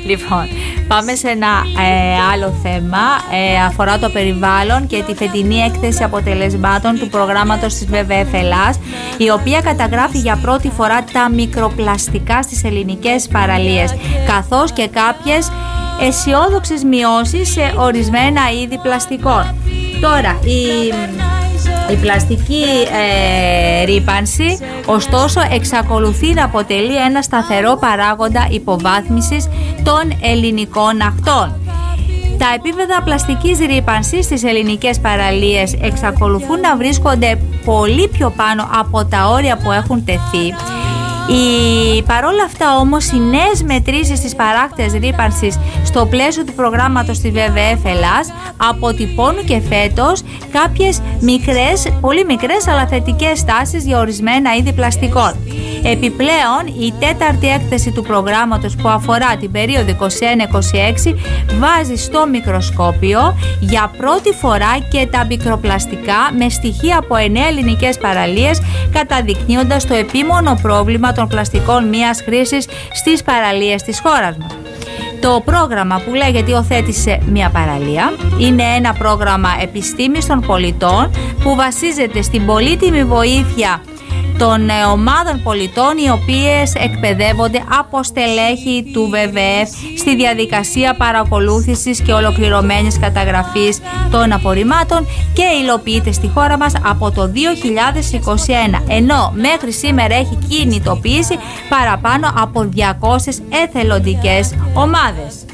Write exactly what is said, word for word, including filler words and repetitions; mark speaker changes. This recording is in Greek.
Speaker 1: Λοιπόν, πάμε σε ένα ε, άλλο θέμα. Ε, αφορά το περιβάλλον και τη φετινή έκθεση αποτελεσμάτων του προγράμματος της βι βι εφ Ελλάς, η οποία καταγράφει για πρώτη φορά τα μικροπλαστικά στις ελληνικές παραλίες, καθώς και κάποιες αισιόδοξες μειώσεις σε ορισμένα είδη πλαστικών. Τώρα, η... Η πλαστική ε, ρύπανση, ωστόσο, εξακολουθεί να αποτελεί ένα σταθερό παράγοντα υποβάθμισης των ελληνικών ακτών. Τα επίπεδα πλαστικής ρύπανσης στις ελληνικές παραλίες εξακολουθούν να βρίσκονται πολύ πιο πάνω από τα όρια που έχουν τεθεί. Η, παρόλα αυτά όμως, οι νέες μετρήσεις της παράκτειας ρύπανσης στο πλαίσιο του προγράμματος της βι βι εφ Ελλάς αποτυπώνουν και φέτος κάποιες μικρές, πολύ μικρές αλλά θετικές τάσεις για ορισμένα είδη πλαστικών. Επιπλέον, η τέταρτη έκθεση του προγράμματος, που αφορά την περίοδο είκοσι ένα είκοσι έξι, βάζει στο μικροσκόπιο για πρώτη φορά και τα μικροπλαστικά με στοιχεία από εννέα ελληνικές παραλίες, καταδεικνύοντας το επίμονο πρόβλημα των πλαστικών μίας χρήσης στις παραλίες της χώρας μας. Το πρόγραμμα, που λέγεται «Υιοθέτησε μια παραλία», είναι ένα πρόγραμμα επιστήμης των πολιτών που βασίζεται στην πολύτιμη βοήθεια των ομάδων πολιτών, οι οποίες εκπαιδεύονται από στελέχη του βι βι εφ στη διαδικασία παρακολούθησης και ολοκληρωμένης καταγραφής των απορριμμάτων, και υλοποιείται στη χώρα μας από το δύο χιλιάδες είκοσι ένα, ενώ μέχρι σήμερα έχει κινητοποιήσει παραπάνω από διακόσιες εθελοντικές ομάδες.